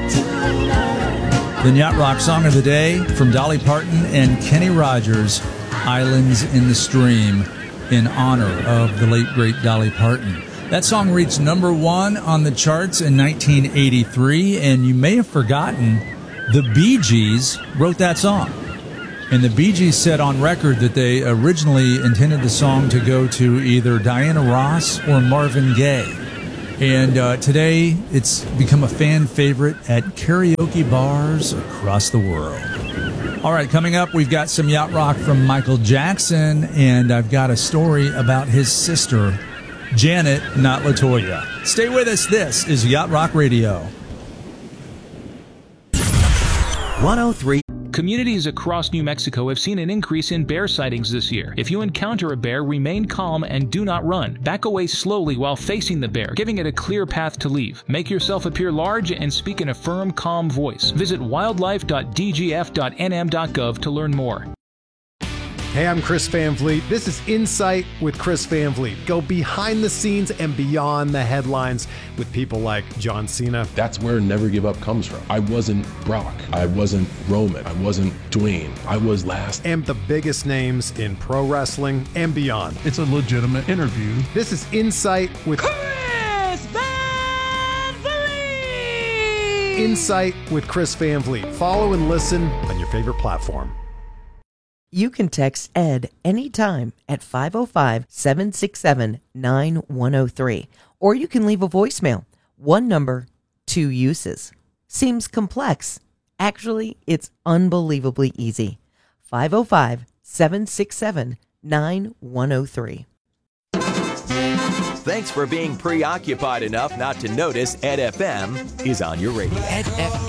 The Yacht Rock song of the day from Dolly Parton and Kenny Rogers, Islands in the Stream, in honor of the late, great Dolly Parton. That song reached number 1 on the charts in 1983, and you may have forgotten the Bee Gees wrote that song. And the Bee Gees said on record that they originally intended the song to go to either Diana Ross or Marvin Gaye. And today, it's become a fan favorite at karaoke bars across the world. All right, coming up, we've got some yacht rock from Michael Jackson, and I've got a story about his sister, Janet, not LaToya. Stay with us. This is Yacht Rock Radio. 103. Communities across New Mexico have seen an increase in bear sightings this year. If you encounter a bear, remain calm and do not run. Back away slowly while facing the bear, giving it a clear path to leave. Make yourself appear large and speak in a firm, calm voice. Visit wildlife.dgf.nm.gov to learn more. Hey, I'm Chris Van Vliet. This is Insight with Chris Van Vliet. Go behind the scenes and beyond the headlines with people like John Cena. That's where Never Give Up comes from. I wasn't Brock. I wasn't Roman. I wasn't Dwayne. I was last. And the biggest names in pro wrestling and beyond. It's a legitimate interview. This is Insight with Chris Van Vliet. Insight with Chris Van Vliet. Follow and listen on your favorite platform. You can text ED anytime at 505-767-9103. Or you can leave a voicemail. One number, 2 uses. Seems complex. Actually, it's unbelievably easy. 505-767-9103. Thanks for being preoccupied enough not to notice Ed FM is on your radio. Ed FM.